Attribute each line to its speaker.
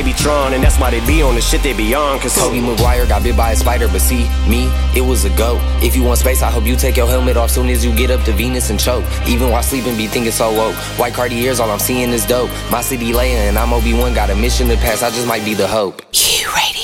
Speaker 1: they be Tron, and that's why they be on the shit they be on. Cause
Speaker 2: Tobey Maguire got bit by a spider, but see, me, it was a go. If you want space, I hope you take your helmet off soon as you get up to Venus and choke. Even while sleeping, be thinking so woke. White Cartiers, all I'm seeing is dope. My city Leia and I'm Obi-Wan, got a mission to pass, I just might be the hope.
Speaker 3: You Radio.